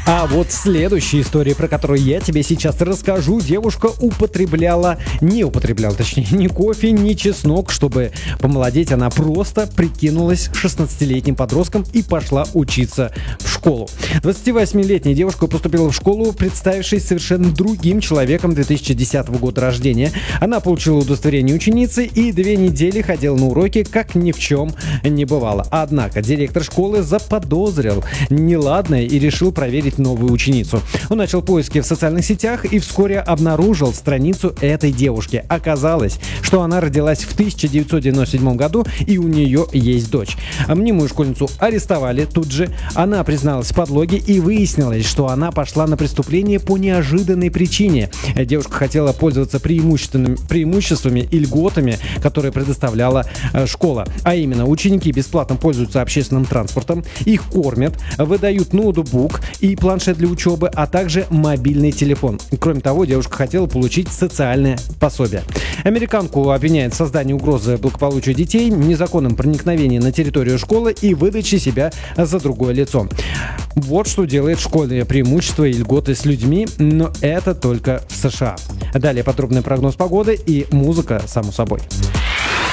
А вот в следующей истории, про которую я тебе сейчас расскажу, девушка не употребляла, точнее, ни кофе, ни чеснок, чтобы помолодеть. Она просто прикинулась 16-летним подростком и пошла учиться в школу. 28-летняя девушка поступила в школу, представившись совершенно другим человеком 2010 года рождения. Она получила удостоверение ученицы и 2 недели ходила на уроки, как ни в чем не бывало. Однако директор школы заподозрил неладное и решил проверить новую ученицу. Он начал поиски в социальных сетях и вскоре обнаружил страницу этой девушки. Оказалось, что она родилась в 1997 году и у нее есть дочь. Мнимую школьницу арестовали тут же. Она призналась в подлоге и выяснилось, что она пошла на преступление по неожиданной причине. Девушка хотела пользоваться преимуществами и льготами, которые предоставляла школа. А именно, ученики бесплатно пользуются общественным транспортом, их кормят, выдают ноутбук и планшет для учебы, а также мобильный телефон. Кроме того, девушка хотела получить социальное пособие. Американку обвиняют в создании угрозы благополучию детей, незаконном проникновении на территорию школы и выдаче себя за другое лицо. Вот что делает школьные преимущества и льготы с людьми, но это только в США. Далее подробный прогноз погоды и музыка, само собой.